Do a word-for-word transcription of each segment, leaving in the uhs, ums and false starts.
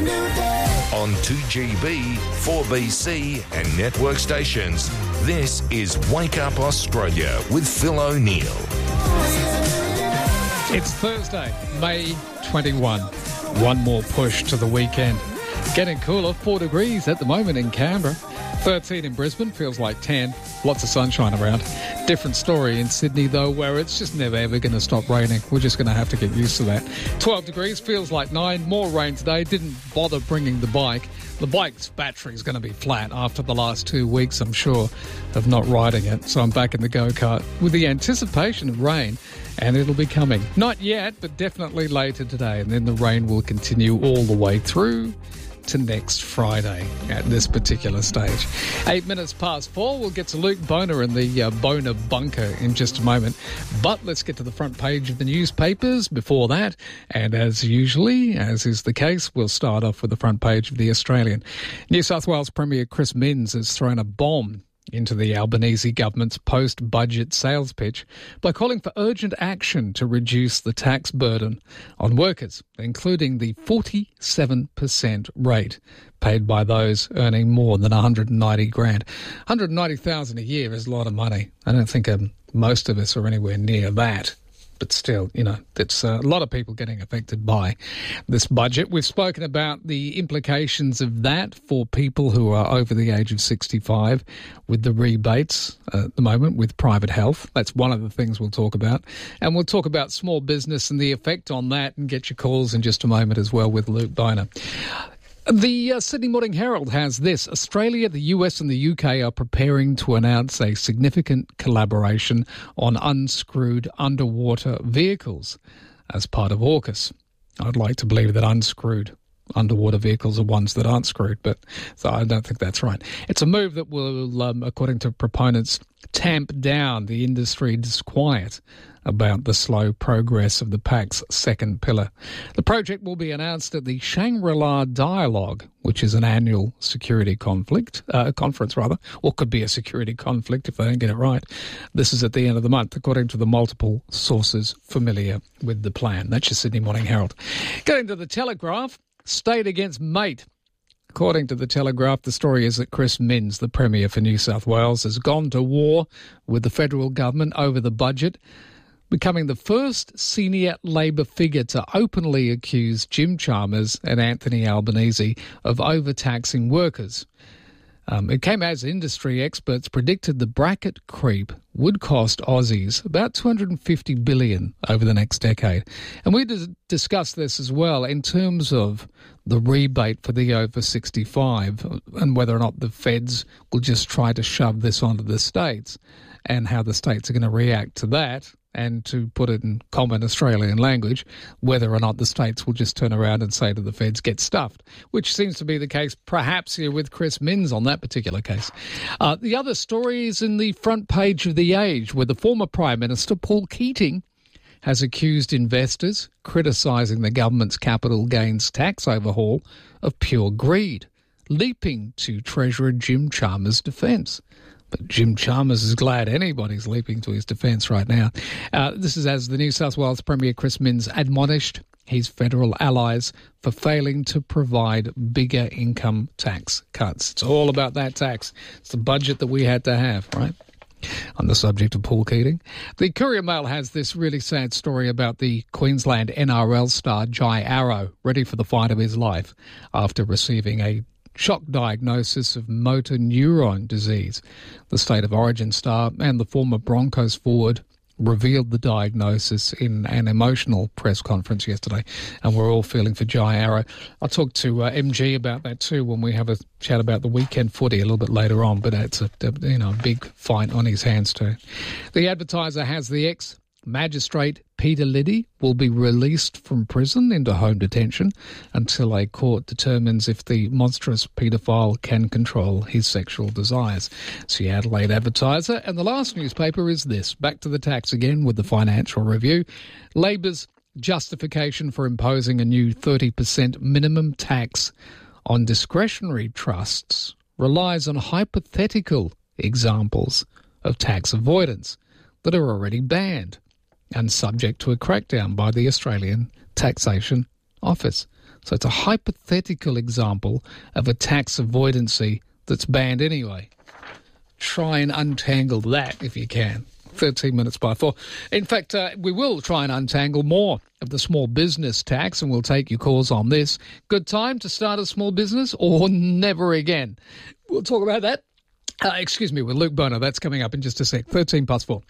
a new day. On two G B, four B C and network stations, this is Wake Up Australia with Phil O'Neill. It's Thursday, May twenty-first. One more push to the weekend. Getting cooler, four degrees at the moment in Canberra. thirteen in Brisbane, feels like ten. Lots of sunshine around. Different story in Sydney, though, where it's just never, ever going to stop raining. We're just going to have to get used to that. twelve degrees, feels like nine. More rain today. Didn't bother bringing the bike. The bike's battery is going to be flat after the last two weeks, I'm sure, of not riding it. So I'm back in the go-kart with the anticipation of rain, and it'll be coming. Not yet, but definitely later today. And then the rain will continue all the way through to next Friday at this particular stage. Eight minutes past four. We'll get to Luke Boner in the uh, Boner bunker in just a moment. But let's get to the front page of the newspapers before that. And as usually, as is the case, we'll start off with the front page of the Australian. New South Wales Premier Chris Minns has thrown a bomb into the Albanese government's post-budget sales pitch by calling for urgent action to reduce the tax burden on workers, including the forty-seven percent rate paid by those earning more than one hundred ninety grand. one hundred ninety thousand a year is a lot of money. I don't think um, most of us are anywhere near that. But still, you know, it's uh, a lot of people getting affected by this budget. We've spoken about the implications of that for people who are over the age of sixty-five with the rebates uh, at the moment with private health. That's one of the things we'll talk about. And we'll talk about small business and the effect on that and get your calls in just a moment as well with Luke Boner. The uh, Sydney Morning Herald has this. Australia, the U S and the U K are preparing to announce a significant collaboration on unscrewed underwater vehicles as part of AUKUS. I'd like to believe that unscrewed underwater vehicles are ones that aren't screwed, but so I don't think that's right. It's a move that will, um, according to proponents, tamp down the industry disquiet about the slow progress of the Pact's second pillar. The project will be announced at the Shangri-La Dialogue, which is an annual security conflict, uh, conference rather, or could be a security conflict if they don't get it right. This is at the end of the month, according to the multiple sources familiar with the plan. That's your Sydney Morning Herald. Going to the Telegraph, State against Mate. According to the Telegraph, the story is that Chris Minns, the Premier for New South Wales, has gone to war with the federal government over the budget, becoming the first senior Labor figure to openly accuse Jim Chalmers and Anthony Albanese of overtaxing workers. Um, it came as industry experts predicted the bracket creep would cost Aussies about two hundred fifty billion dollars over the next decade. And we dis- discussed this as well in terms of the rebate for the over sixty-five and whether or not the feds will just try to shove this onto the states and how the states are going to react to that. And to put it in common Australian language, whether or not the states will just turn around and say to the feds, get stuffed, which seems to be the case perhaps here with Chris Minns on that particular case. Uh, the other story is in the front page of The Age, where the former Prime Minister, Paul Keating, has accused investors criticising the government's capital gains tax overhaul of pure greed, leaping to Treasurer Jim Chalmers' defence. But Jim Chalmers is glad anybody's leaping to his defence right now. Uh, this is as the New South Wales Premier Chris Minns admonished his federal allies for failing to provide bigger income tax cuts. It's all about that tax. It's the budget that we had to have, right? On the subject of Paul Keating. The Courier Mail has this really sad story about the Queensland N R L star Jai Arrow, ready for the fight of his life after receiving a shock diagnosis of motor neuron disease. The State of Origin star and the former Broncos forward revealed the diagnosis in an emotional press conference yesterday, and we're all feeling for Jai Arrow. I'll talk to uh, M G about that too when we have a chat about the weekend footy a little bit later on, but it's a, you know, a big fight on his hands too. The Advertiser has the ex Magistrate Peter Liddy will be released from prison into home detention until a court determines if the monstrous paedophile can control his sexual desires. It's the Adelaide Advertiser. And the last newspaper is this. Back to the tax again with the Financial Review. Labor's justification for imposing a new thirty percent minimum tax on discretionary trusts relies on hypothetical examples of tax avoidance that are already banned and subject to a crackdown by the Australian Taxation Office. So it's a hypothetical example of a tax avoidancy that's banned anyway. Try and untangle that if you can. thirteen minutes by four. In fact, uh, we will try and untangle more of the small business tax, and we'll take your calls on this. Good time to start a small business or never again? We'll talk about that. Uh, excuse me, with Luke Bono. That's coming up in just a sec. thirteen past four.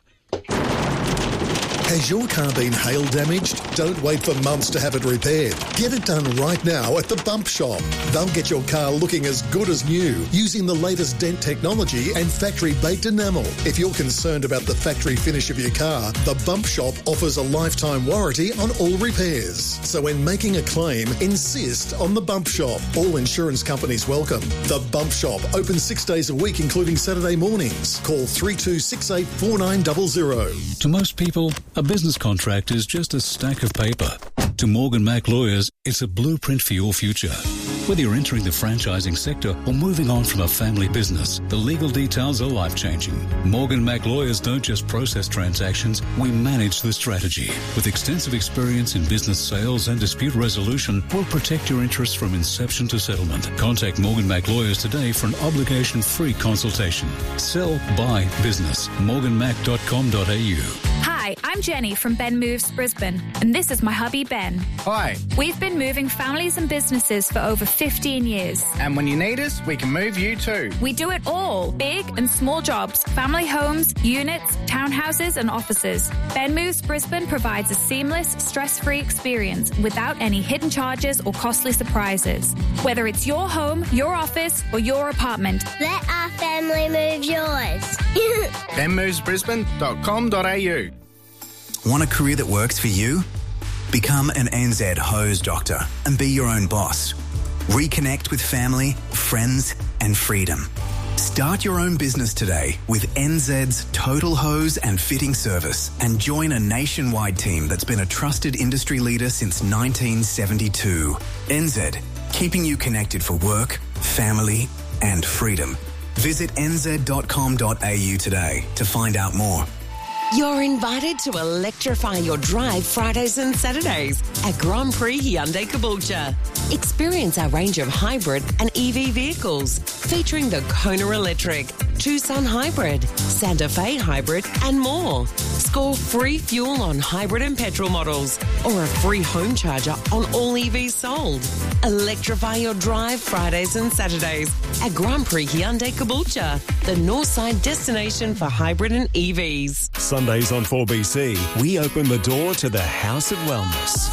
Has your car been hail damaged? Don't wait for months to have it repaired. Get it done right now at the Bump Shop. They'll get your car looking as good as new using the latest dent technology and factory-baked enamel. If you're concerned about the factory finish of your car, the Bump Shop offers a lifetime warranty on all repairs. So when making a claim, insist on the Bump Shop. All insurance companies welcome. The Bump Shop, open six days a week, including Saturday mornings. Call three two six eight four nine zero zero. To most people, a business contract is just a stack of paper. To Morgan Mac Lawyers, it's a blueprint for your future. Whether you're entering the franchising sector or moving on from a family business, the legal details are life-changing. Morgan Mac Lawyers don't just process transactions, we manage the strategy. With extensive experience in business sales and dispute resolution, we'll protect your interests from inception to settlement. Contact Morgan Mac Lawyers today for an obligation-free consultation. Sell, buy, business. morgan mac dot com dot a u. Hi, I'm Jenny from Ben Moves Brisbane, and this is my hubby Ben. Hi. We've been moving families and businesses for over fifteen years. And when you need us, we can move you too. We do it all, big and small jobs, family homes, units, townhouses and offices. Ben Moves Brisbane provides a seamless, stress-free experience without any hidden charges or costly surprises. Whether it's your home, your office or your apartment. Let our family move yours. ben moves brisbane dot com dot a u. Want a career that works for you? Become an N Z hose doctor and be your own boss. Reconnect with family, friends and freedom. Start your own business today with N Z's Total Hose and Fitting Service and join a nationwide team that's been a trusted industry leader since nineteen seventy-two. N Z, keeping you connected for work, family and freedom. Visit n z dot com dot a u today to find out more. You're invited to electrify your drive Fridays and Saturdays at Grand Prix Hyundai Caboolture. Experience our range of hybrid and E V vehicles featuring the Kona Electric, Tucson Hybrid, Santa Fe Hybrid and more. Score free fuel on hybrid and petrol models or a free home charger on all E Vs sold. Electrify your drive Fridays and Saturdays at Grand Prix Hyundai Caboolture, the Northside destination for hybrid and E Vs. Sundays on four B C, we open the door to the House of Wellness.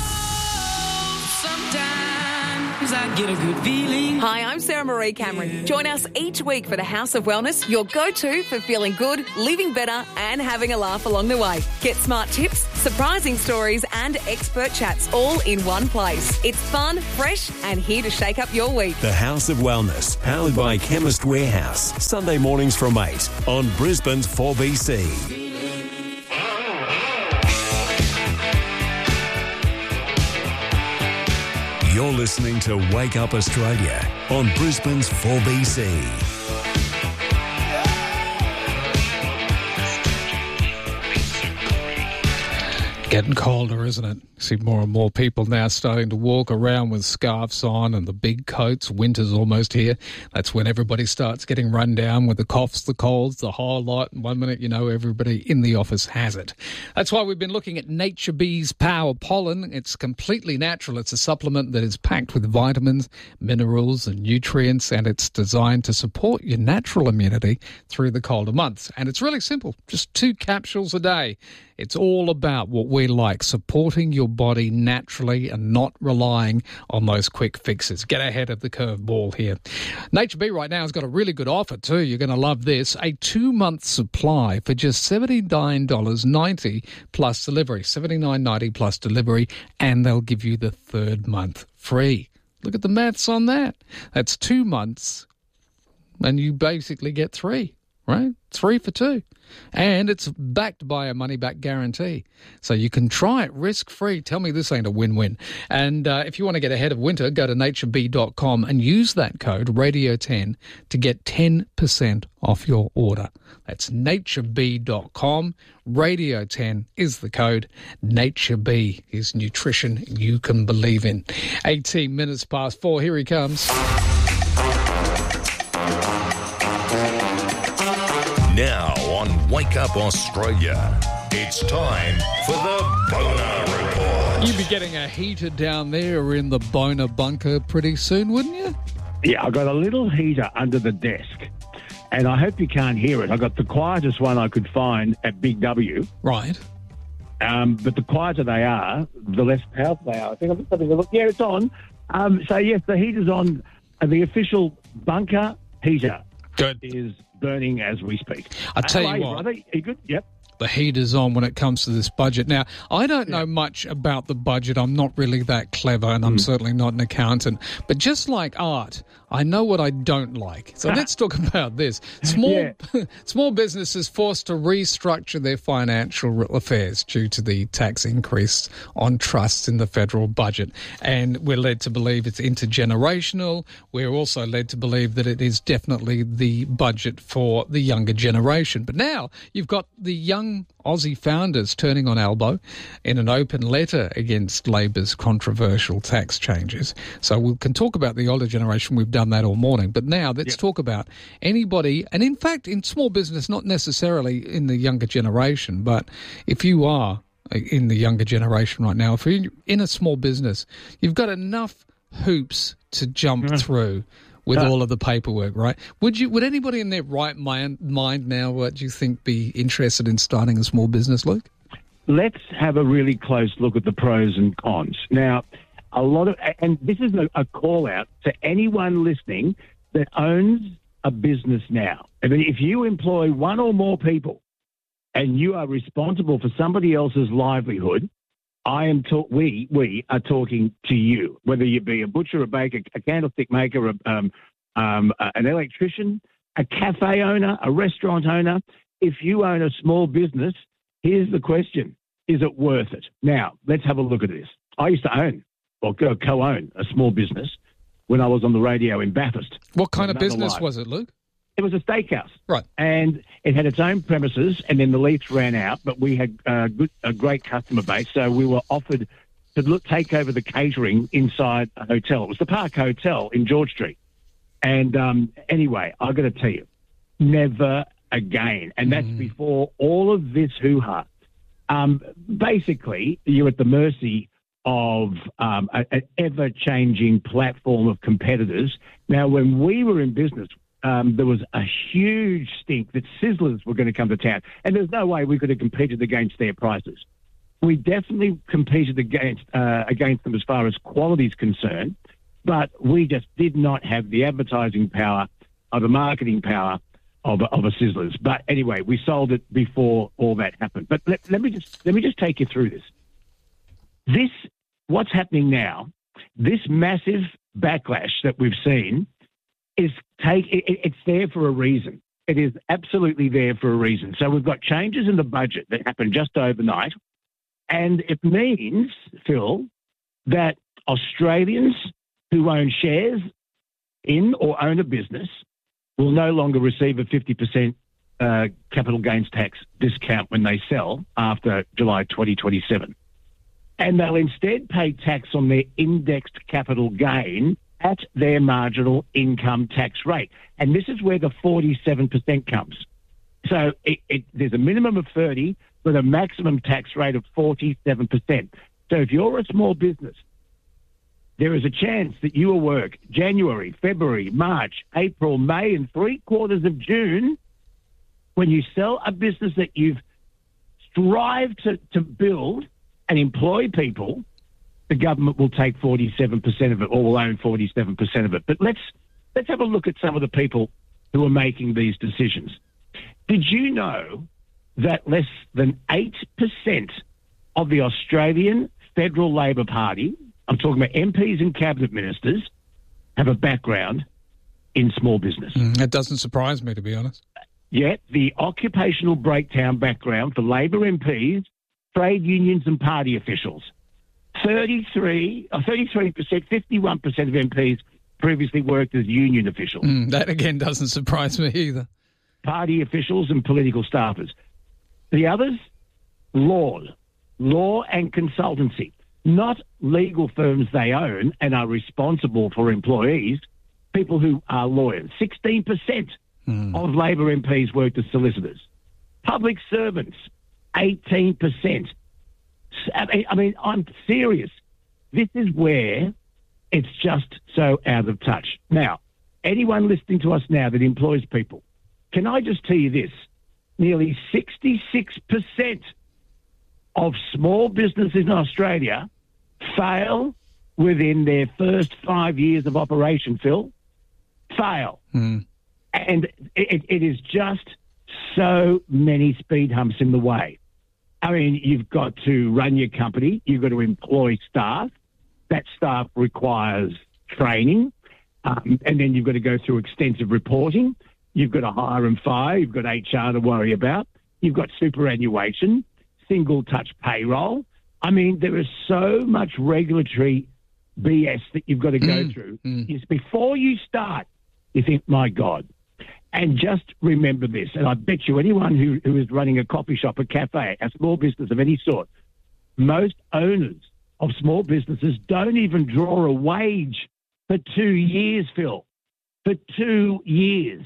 I get a good feeling. Hi, I'm Sarah Marie Cameron. Join us each week for the House of Wellness, your go-to for feeling good, living better and having a laugh along the way. Get smart tips, surprising stories and expert chats all in one place. It's fun, fresh and here to shake up your week. The House of Wellness, powered by Chemist Warehouse. Sunday mornings from eight on Brisbane's four B C. You're listening to Wake Up Australia on Brisbane's four B C. Getting colder, isn't it? See more and more people now starting to walk around with scarves on and the big coats. Winter's almost here. That's when everybody starts getting run down with the coughs, the colds, the whole lot. And one minute, you know, everybody in the office has it. That's why we've been looking at Nature Bees Power Pollen. It's completely natural. It's a supplement that is packed with vitamins, minerals and nutrients, and it's designed to support your natural immunity through the colder months. And it's really simple. Just two capsules a day. It's all about what we like, supporting your body naturally and not relying on those quick fixes. Get ahead of the curveball here. Nature Bee right now has got a really good offer too. You're going to love this. A two-month supply for just seventy-nine dollars ninety plus delivery. seventy-nine dollars ninety plus delivery, and they'll give you the third month free. Look at the maths on that. That's two months, and you basically get three, right? Three for two. And it's backed by a money-back guarantee. So you can try it risk-free. Tell me this ain't a win-win. And uh, if you want to get ahead of winter, go to nature bee dot com and use that code radio ten to get ten percent off your order. That's nature bee dot com. radio ten is the code. NatureBee is nutrition you can believe in. eighteen minutes past four. Here he comes. Now on Wake Up Australia, it's time for the Boner Report. You'd be getting a heater down there in the Boner bunker pretty soon, wouldn't you? Yeah, I got a little heater under the desk, and I hope you can't hear it. I got the quietest one I could find at Big W. Right. Um, but the quieter they are, the less powerful they are. I think I'm just having a look. Yeah, it's on. Um, so, yes, the heater's on. Uh, the official bunker heater Good. is burning as we speak. I'll tell uh, you hey, what. Brother, are you good? Yep. The heat is on when it comes to this budget. Now, I don't know much about the budget. I'm not really that clever, and I'm mm. certainly not an accountant. But just like art, I know what I don't like. So let's talk about this. Small yeah. small businesses forced to restructure their financial affairs due to the tax increase on trusts in the federal budget. And we're led to believe it's intergenerational. We're also led to believe that it is definitely the budget for the younger generation. But now you've got the young Aussie founders turning on elbow in an open letter against Labor's controversial tax changes. So we can talk about the older generation. We've done that all morning. But now let's yep. talk about anybody, and in fact, in small business, not necessarily in the younger generation, but if you are in the younger generation right now, if you're in a small business, you've got enough hoops to jump mm-hmm. through with uh, all of the paperwork, right? Would you? Would anybody in their right mind, mind now, what do you think, be interested in starting a small business, Luke? Let's have a really close look at the pros and cons. Now, a lot of, and this is a, a call out to anyone listening that owns a business now. I mean, if you employ one or more people and you are responsible for somebody else's livelihood, I am ta- we we are talking to you, whether you be a butcher, a baker, a candlestick maker, a, um, um, an electrician, a cafe owner, a restaurant owner. If you own a small business, here's the question: is it worth it? Now, let's have a look at this. I used to own or co-own a small business when I was on the radio in Bathurst. What kind of business life. was it, Luke? It was a steakhouse. Right. And it had its own premises, and then the lease ran out, but we had uh, good, a great customer base, so we were offered to look, take over the catering inside a hotel. It was the Park Hotel in George Street. And um, anyway, I've got to tell you, never again. And that's mm. before all of this hoo-ha. Um, basically, you're at the mercy of um, an ever-changing platform of competitors. Now, when we were in business, Um, there was a huge stink that Sizzlers were going to come to town, and there's no way we could have competed against their prices. We definitely competed against uh, against them as far as quality is concerned, but we just did not have the advertising power or the marketing power of, of a Sizzlers. But anyway, we sold it before all that happened. But let, let me just let me just take you through this. This, what's happening now, this massive backlash that we've seen, is take it, it's there for a reason. It is absolutely there for a reason. So we've got changes in the budget that happened just overnight, and it means, Phil, that Australians who own shares in or own a business will no longer receive a fifty percent uh, capital gains tax discount when they sell after July twenty twenty-seven. And they'll instead pay tax on their indexed capital gain at their marginal income tax rate. And this is where the forty-seven percent comes. So it, it, there's a minimum of thirty, but a maximum tax rate of forty-seven percent. So if you're a small business, there is a chance that you will work January, February, March, April, May, and three quarters of June. When you sell a business that you've strived to, to build and employ people, the government will take forty-seven percent of it, or will own forty-seven percent of it. But let's let's have a look at some of the people who are making these decisions. Did you know that less than eight percent of the Australian Federal Labor Party, I'm talking about M Ps and cabinet ministers, have a background in small business? Mm, that doesn't surprise me, to be honest. Yet the occupational breakdown background for Labor M Ps, trade unions and party officials. thirty-three, or thirty-three percent, fifty-one percent of M Ps previously worked as union officials. Mm, that, again, doesn't surprise me either. Party officials and political staffers. The others, law, law and consultancy. Not legal firms they own and are responsible for employees, people who are lawyers. sixteen percent mm. of Labor M Ps worked as solicitors. Public servants, eighteen percent. I mean, I'm serious. This is where it's just so out of touch. Now, anyone listening to us now that employs people, can I just tell you this? Nearly sixty-six percent of small businesses in Australia fail within their first five years of operation, Phil. Fail. Mm. And it, it is just so many speed humps in the way. I mean, you've got to run your company. You've got to employ staff. That staff requires training. Um, and then you've got to go through extensive reporting. You've got to hire and fire. You've got H R to worry about. You've got superannuation, single-touch payroll. I mean, there is so much regulatory B S that you've got to go mm, through. Mm. Is before you start, you think, my God. And just remember this, and I bet you anyone who, who is running a coffee shop, a cafe, a small business of any sort, most owners of small businesses don't even draw a wage for two years, Phil. For two years.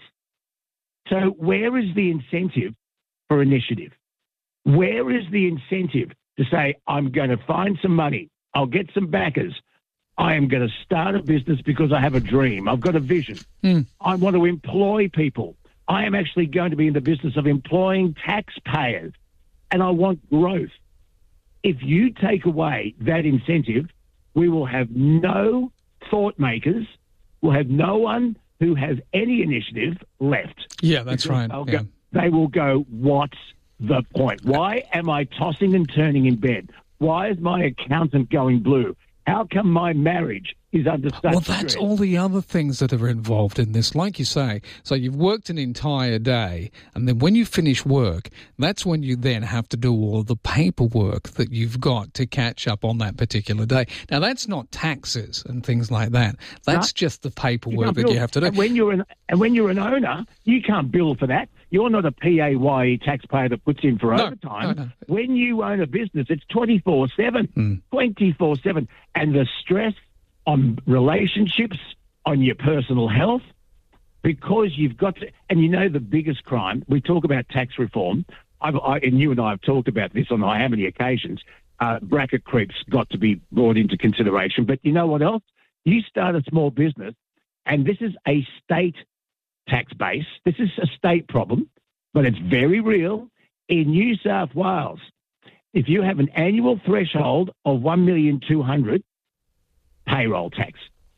So where is the incentive for initiative? Where is the incentive to say, I'm going to find some money, I'll get some backers, I am going to start a business because I have a dream, I've got a vision, mm. I want to employ people, I am actually going to be in the business of employing taxpayers, and I want growth. If you take away that incentive, we will have no thought makers, we'll have no one who has any initiative left. Yeah, that's right. Yeah. Go, they will go, what's the point? Why am I tossing and turning in bed? Why is my accountant going blue? How come my marriage is under such Well, stress? that's all the other things that are involved in this, like you say. So you've worked an entire day, and then when you finish work, that's when you then have to do all the paperwork that you've got to catch up on that particular day. Now, that's not taxes and things like that. That's no. just the paperwork you that bill. you have to do. And when you're an and when you're an owner, you can't bill for that. You're not a P A Y E taxpayer that puts in for no, overtime. No, no. When you own a business, it's twenty-four seven. Mm. twenty-four seven. And the stress on relationships, on your personal health, because you've got to, and you know the biggest crime, we talk about tax reform, I've, I, and you and I have talked about this on how many occasions, uh, bracket creep's got to be brought into consideration. But you know what else? You start a small business, and this is a state tax base. This is a state problem, but it's very real. In New South Wales, if you have an annual threshold of one million two hundred thousand dollars payroll tax,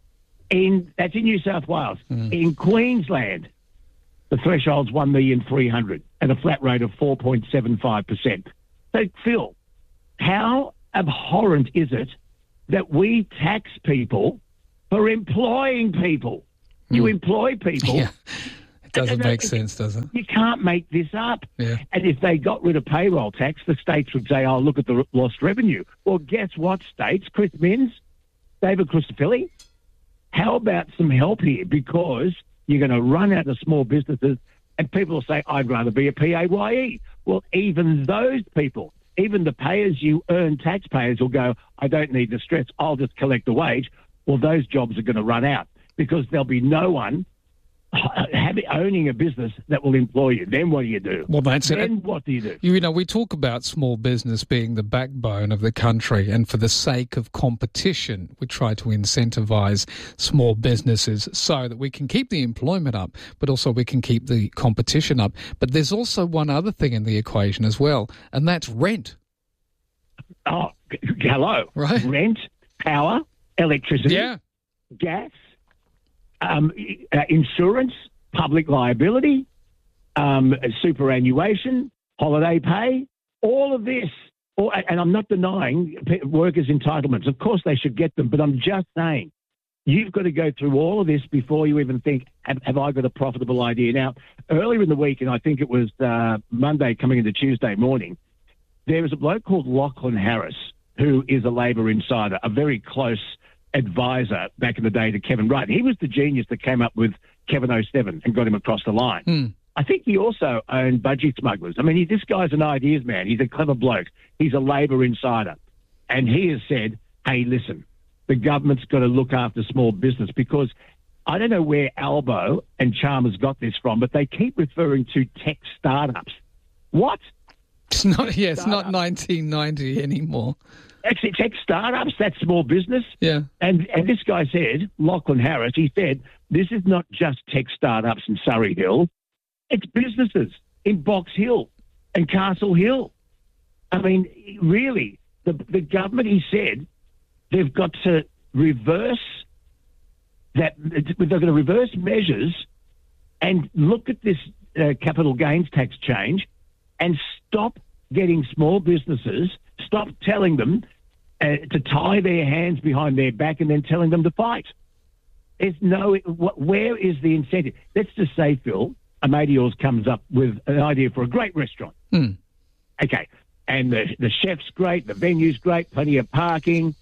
in that's in New South Wales. Mm. In Queensland, the threshold's one million three hundred thousand dollars at a flat rate of four point seven five percent. So, Phil, how abhorrent is it that we tax people for employing people? Mm. You employ people. Yeah. It doesn't and, make and, sense, does it? You can't make this up. Yeah. And if they got rid of payroll tax, the states would say, oh, look at the lost revenue. Well, guess what, states? Chris Minns, David Christophilly, how about some help here? Because you're going to run out of small businesses and people will say, I'd rather be a P A Y E. Well, even those people, even the payers you earn taxpayers will go, I don't need the stress, I'll just collect the wage. Well, those jobs are going to run out because there'll be no one having, owning a business that will employ you. Then what do you do? Well, that's then it. Then what do you do? You know, we talk about small business being the backbone of the country, and for the sake of competition, we try to incentivise small businesses so that we can keep the employment up, but also we can keep the competition up. But there's also one other thing in the equation as well, and that's rent. Oh, hello. Right. Rent, power, electricity, yeah. gas, Um, uh, insurance, public liability, um, superannuation, holiday pay, all of this. All, and I'm not denying workers' entitlements. Of course they should get them, but I'm just saying You've got to go through all of this before you even think, have, have I got a profitable idea? Now, earlier in the week, and I think it was uh, Monday coming into Tuesday morning, there was a bloke called Lachlan Harris, who is a Labor insider, a very close advisor back in the day to Kevin Rudd. He was the genius that came up with Kevin oh seven and got him across the line. Mm. I think he also owned Budgie Smugglers. I mean, he, this guy's an ideas man. He's a clever bloke. He's a Labor insider. And he has said, hey, listen, the government's got to look after small business because I don't know where Albo and Chalmers got this from, but they keep referring to tech startups. What? It's not, yeah, it's not nineteen ninety anymore. Actually, tech startups, that's small business. Yeah. And and this guy said, Lachlan Harris, he said, this is not just tech startups in Surrey Hill. It's businesses in Box Hill and Castle Hill. I mean, really, the, the government, he said, they've got to reverse that. They're going to reverse measures and look at this uh, capital gains tax change and stop getting small businesses, stop telling them uh, to tie their hands behind their back and then telling them to fight. There's no, where is the incentive? Let's just say, Phil, a mate of yours comes up with an idea for a great restaurant. Mm. Okay. And the, the chef's great, the venue's great, plenty of parking.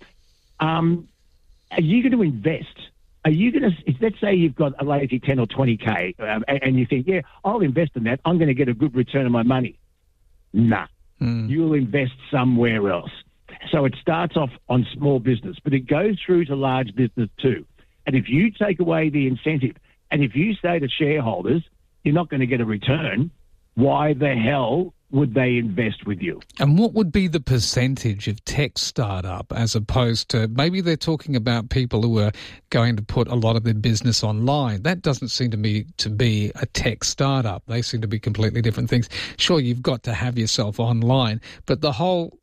Um, are you going to invest? Are you going to, let's say you've got a lazy ten or twenty K um, and, and you think, yeah, I'll invest in that. I'm going to get a good return on my money. Nah, mm. You'll invest somewhere else. So it starts off on small business, but it goes through to large business too. And if you take away the incentive and if you say to shareholders, you're not going to get a return, why the hell would they invest with you? And what would be the percentage of tech startup as opposed to maybe they're talking about people who are going to put a lot of their business online? That doesn't seem to me to be a tech startup. They seem to be completely different things. Sure, you've got to have yourself online, but the whole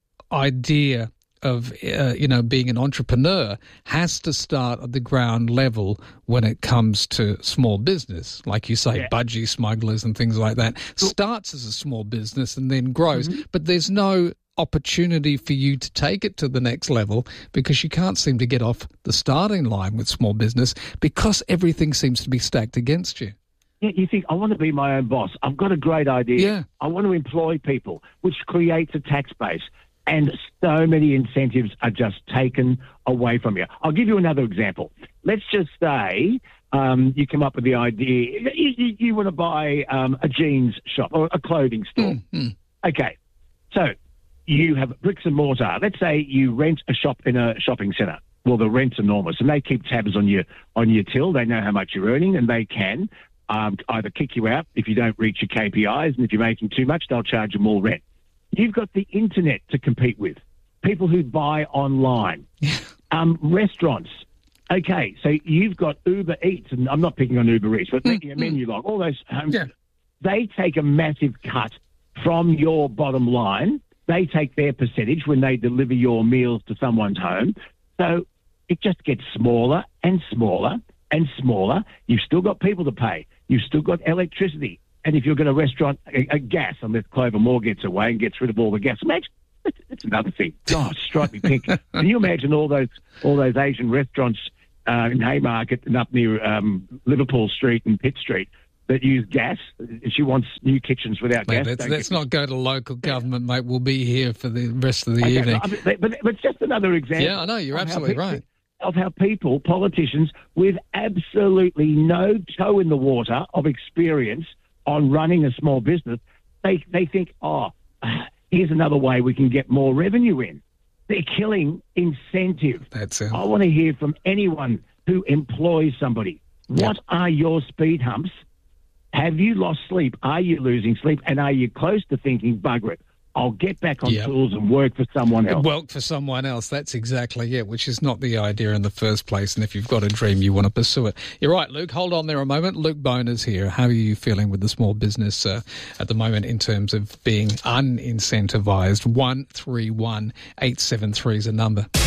idea of uh, you know being an entrepreneur has to start at the ground level when it comes to small business, like you say, yeah. Budgie Smugglers and things like that. Starts as a small business and then grows, mm-hmm. but there's no opportunity for you to take it to the next level because you can't seem to get off the starting line with small business because everything seems to be stacked against you. Yeah, you think, I want to be my own boss. I've got a great idea. Yeah. I want to employ people, which creates a tax base. And so many incentives are just taken away from you. I'll give you another example. Let's just say um, you come up with the idea, you, you, you want to buy um, a jeans shop or a clothing store. Mm-hmm. Okay, so you have bricks and mortar. Let's say you rent a shop in a shopping centre. Well, the rent's enormous, and they keep tabs on your on your till. They know how much you're earning, and they can um, either kick you out if you don't reach your K P Is, and if you're making too much, they'll charge you more rent. You've got the internet to compete with, people who buy online, um, restaurants. Okay, so you've got Uber Eats, and I'm not picking on Uber Eats, but mm, making a menu log, all those homes, yeah. They take a massive cut from your bottom line. They take their percentage when they deliver your meals to someone's home. So it just gets smaller and smaller and smaller. You've still got people to pay. You've still got electricity. And if you're going to restaurant a, a gas, unless Clover Moore gets away and gets rid of all the gas, imagine that's, that's another thing. God, strike me pink. Can you imagine all those all those Asian restaurants uh, in Haymarket and up near um, Liverpool Street and Pitt Street that use gas? She wants new kitchens without mate, gas. Let's, let's not go to local government, mate. We'll be here for the rest of the okay, evening. But, but, but it's just another example. Yeah, I know. You're absolutely people, right. Of how people, politicians, with absolutely no toe in the water of experience on running a small business, they they think, oh, here's another way we can get more revenue in. They're killing incentive. That's it. I want to hear from anyone who employs somebody. What yep. are your speed humps? Have you lost sleep? Are you losing sleep? And are you close to thinking, bugger it, I'll get back on yep. tools and work for someone else? Work for someone else. That's exactly it, which is not the idea in the first place. And if you've got a dream, you want to pursue it. You're right, Luke. Hold on there a moment. Luke Boner's here. How are you feeling with the small business uh, at the moment in terms of being unincentivized? one three one eight seven three is a number. And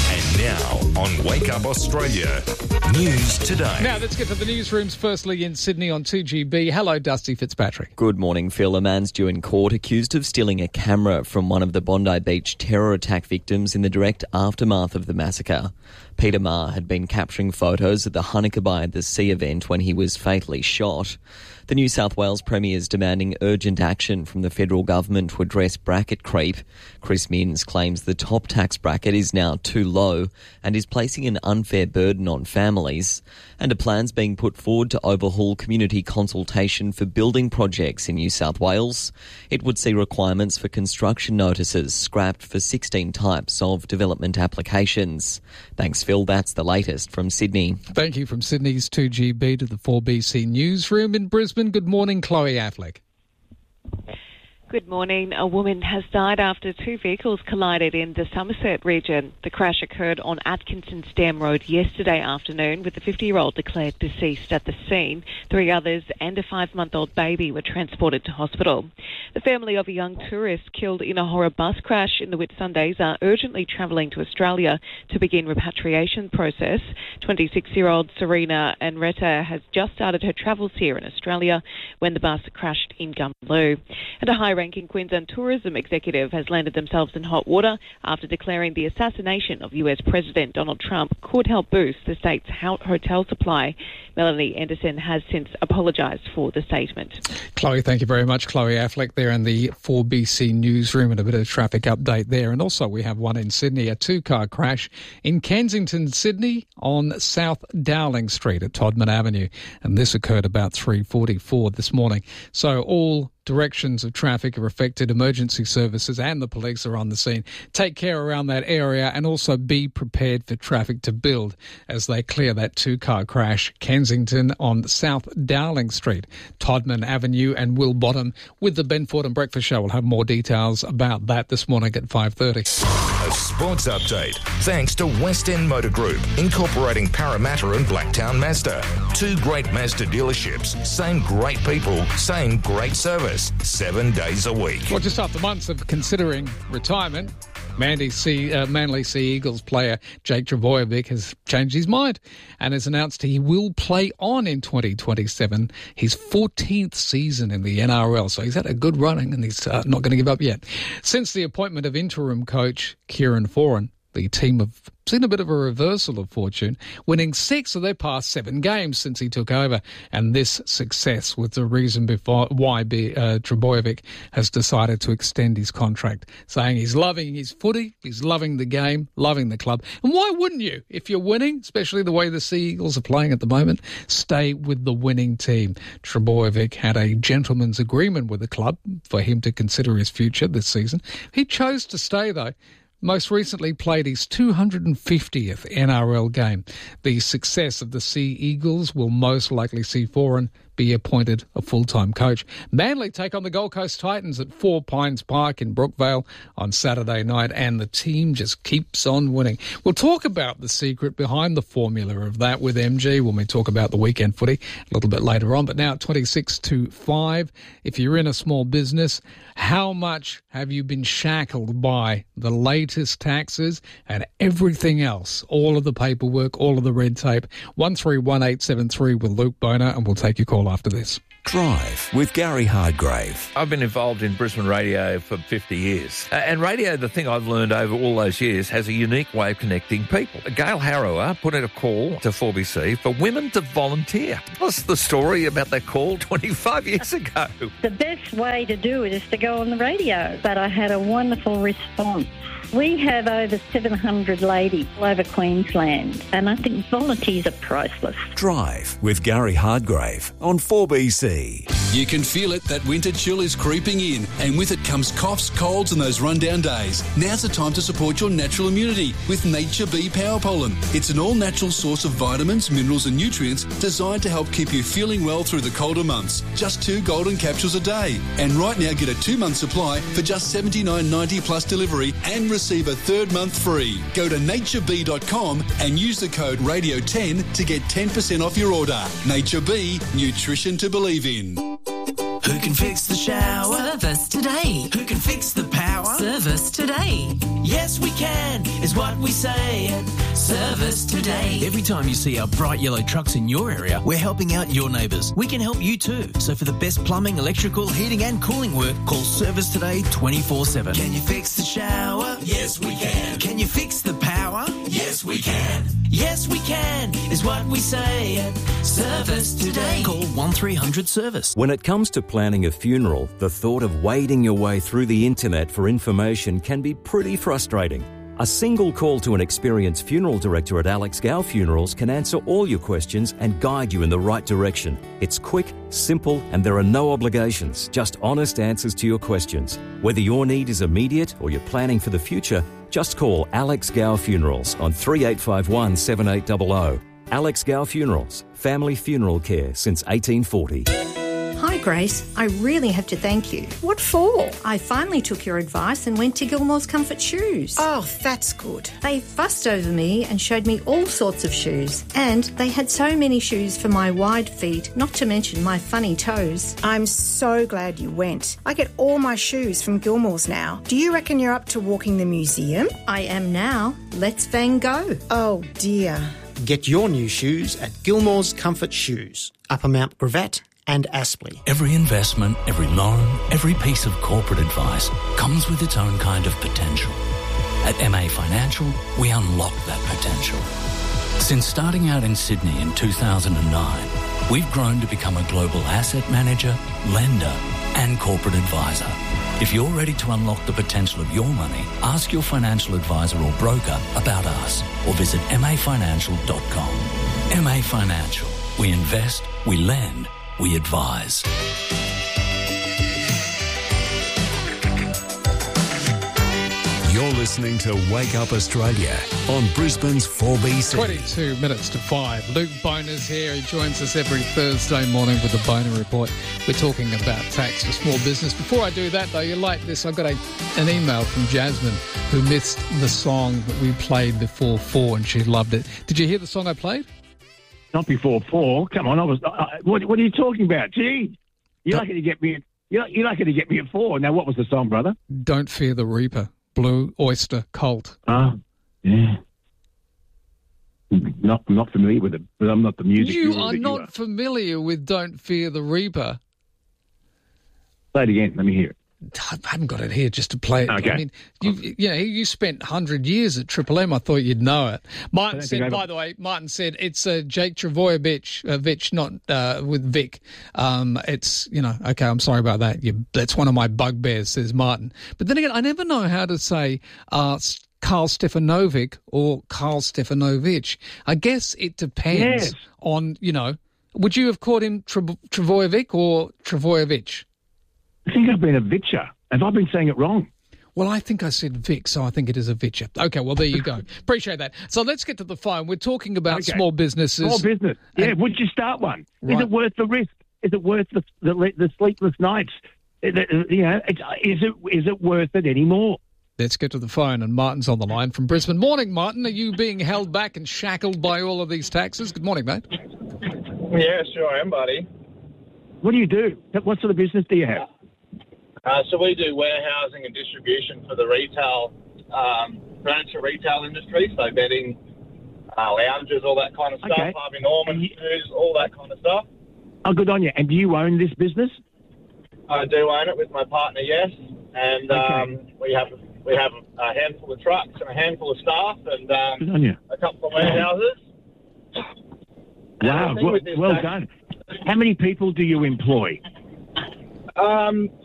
Now on Wake Up Australia. News today. Now let's get to the newsrooms. Firstly in Sydney on two G B. Hello, Dusty Fitzpatrick. Good morning, Phil. A man's due in court accused of stealing a camera from one of the Bondi Beach terror attack victims in the direct aftermath of the massacre. Peter Marr had been capturing photos at the Hanukkah by the Sea event when he was fatally shot. The New South Wales Premier is demanding urgent action from the federal government to address bracket creep. Chris Minns claims the top tax bracket is now too low and is placing an unfair burden on families. And a plan's being put forward to overhaul community consultation for building projects in New South Wales. It would see requirements for construction notices scrapped for sixteen types of development applications. Thanks, Phil. That's the latest from Sydney. Thank you. From Sydney's two G B to the four B C newsroom in Brisbane. Good morning, Chloe Affleck. Good morning. A woman has died after two vehicles collided in the Somerset region. The crash occurred on Atkinson's Dam Road yesterday afternoon, with the fifty-year-old declared deceased at the scene. Three others and a five-month-old baby were transported to hospital. The family of a young tourist killed in a horror bus crash in the Whitsundays are urgently travelling to Australia to begin repatriation process. twenty-six-year-old Serena Enreta has just started her travels here in Australia when the bus crashed in Gumbaloo. And a high ranking Queensland tourism executive has landed themselves in hot water after declaring the assassination of U S President Donald Trump could help boost the state's hotel supply. Melanie Anderson has since apologised for the statement. Chloe, thank you very much. Chloe Affleck there in the four B C newsroom, and a bit of traffic update there. And also we have one in Sydney, a two-car crash in Kensington, Sydney on South Dowling Street at Todman Avenue. And this occurred about three forty-four this morning. So all directions of traffic are affected. Emergency services and the police are on the scene. Take care around that area and also be prepared for traffic to build as they clear that two-car crash. Kensington on South Dowling Street, Todman Avenue and Will Bottom with the Ben Ford and Breakfast Show. We'll have more details about that this morning at five thirty. A sports update thanks to West End Motor Group, incorporating Parramatta and Blacktown Mazda. Two great Mazda dealerships, same great people, same great service, seven days a week. Well, just after months of considering retirement, Manly Sea, uh, Manly Sea Eagles player Jake Trbojevic has changed his mind and has announced he will play on in twenty twenty-seven, his fourteenth season in the N R L. So he's had a good running and he's uh, not going to give up yet. Since the appointment of interim coach Kieran Foran, the team have seen a bit of a reversal of fortune, winning six of their past seven games since he took over. And this success was the reason before why B, uh, Trbojevic has decided to extend his contract, saying he's loving his footy, he's loving the game, loving the club. And why wouldn't you? If you're winning, especially the way the Sea Eagles are playing at the moment, stay with the winning team. Trbojevic had a gentleman's agreement with the club for him to consider his future this season. He chose to stay, though. Most recently played his two hundred fiftieth N R L game. The success of the Sea Eagles will most likely see Foran be appointed a full-time coach. Manly take on the Gold Coast Titans at Four Pines Park in Brookvale on Saturday night, and the team just keeps on winning. We'll talk about the secret behind the formula of that with M G when we talk about the weekend footy a little bit later on. But now at twenty-six to five, if you're in a small business, how much have you been shackled by the latest taxes and everything else? All of the paperwork, all of the red tape. one three one eight seven three with Luke Boner, and we'll take your call after this. Drive with Gary Hardgrave. I've been involved in Brisbane radio for fifty years. Uh, and radio, the thing I've learned over all those years, has a unique way of connecting people. Gail Harrower put out a call to four B C for women to volunteer. What's the story about that call twenty-five years ago? The best way to do it is to go on the radio. But I had a wonderful response. We have over seven hundred ladies all over Queensland, and I think volunteers are priceless. Drive with Gary Hardgrave on four B C. You can feel it, that winter chill is creeping in, and with it comes coughs, colds and those rundown days. Now's the time to support your natural immunity with Nature Bee Power Pollen. It's an all-natural source of vitamins, minerals and nutrients designed to help keep you feeling well through the colder months. Just two golden capsules a day. And right now get a two-month supply for just seventy-nine ninety plus delivery and receive a third month free. Go to nature bee dot com and use the code radio ten to get ten percent off your order. Nature Bee, nutrition to believe in. Who can fix the shower? Service today. Who can fix the power? power? Service today. Yes, we can, is what we say at Service Today. Every time you see our bright yellow trucks in your area, we're helping out your neighbours. We can help you too. So for the best plumbing, electrical, heating and cooling work, call Service Today twenty-four seven. Can you fix the shower? Yes, we can. Can you fix the power? Yes, we can. Yes, we can, is what we say at Service Today. Call one three hundred service. When it comes to planning a funeral, the thought of wading your way through the internet for information can be pretty frustrating. A single call to an experienced funeral director at Alex Gow Funerals can answer all your questions and guide you in the right direction. It's quick, simple, and there are no obligations, just honest answers to your questions. Whether your need is immediate or you're planning for the future, just call Alex Gow Funerals on three eight five one, seven eight zero zero. Alex Gow Funerals, family funeral care since eighteen forty. Hi Grace, I really have to thank you. What for? I finally took your advice and went to Gilmore's Comfort Shoes. Oh, that's good. They fussed over me and showed me all sorts of shoes. And they had so many shoes for my wide feet, not to mention my funny toes. I'm so glad you went. I get all my shoes from Gilmore's now. Do you reckon you're up to walking the museum? I am now. Let's Van Gogh. Oh dear. Get your new shoes at Gilmore's Comfort Shoes, Upper Mount Gravatt and Aspley. Every investment, every loan, every piece of corporate advice comes with its own kind of potential. At M A Financial, we unlock that potential. Since starting out in Sydney in two thousand nine, we've grown to become a global asset manager, lender and corporate advisor. If you're ready to unlock the potential of your money, ask your financial advisor or broker about us or visit m a financial dot com. M A Financial. We invest, we lend, we advise. You're listening to Wake Up Australia on Brisbane's four B C. twenty-two minutes to five. Luke Boner's here. He joins us every Thursday morning with the Boner Report. We're talking about tax for small business. Before I do that, though, you like this. I got a, an email from Jasmine who missed the song that we played before four and she loved it. Did you hear the song I played? Not before four. Come on, I was. Uh, what, what are you talking about? Gee, you're lucky to get me. At, you're, you're lucky to get me at four. Now, what was the song, brother? Don't Fear the Reaper. Blue Oyster Cult. Ah, uh, yeah. Not, I'm not familiar with it, but I'm not the music. You are not you are. familiar with Don't Fear the Reaper. Play it again. Let me hear it. I haven't got it here just to play it. Okay. I mean, you, you know, you spent one hundred years at Triple M. I thought you'd know it. Martin said, by the way, Martin said it's uh, Jake Travojevic, uh, Vich, not uh, with Vic. Um, it's, you know, okay, I'm sorry about that. You, that's one of my bugbears, says Martin. But then again, I never know how to say uh, Karl Stefanovic or Karl Stefanovic. I guess it depends yes. on, you know, would you have called him Tra- Travojevic or Travojevic? I think I've been a Vitcher. Have I been saying it wrong? Well, I think I said Vic, so I think it is a Vitcher. Okay, well, there you go. Appreciate that. So let's get to the phone. We're talking about okay. small businesses. Small business. Yeah, and, would you start one? Right. Is it worth the risk? Is it worth the the, the sleepless nights? You know, it's, is it is it worth it anymore? Let's get to the phone, and Martin's on the line from Brisbane. Morning, Martin. Are you being held back and shackled by all of these taxes? Good morning, mate. Yeah, sure I am, buddy. What do you do? What sort of business do you have? Uh, so we do warehousing and distribution for the retail, um, furniture retail industry, so bedding, uh, lounges, all that kind of stuff, okay. Harvey Norman shoes, all that kind of stuff. Oh, good on you. And do you own this business? I do own it with my partner, yes. And okay. um, we have we have a handful of trucks and a handful of staff and um, good on you. a couple of warehouses. Wow, well, well done. How many people do you employ? Um,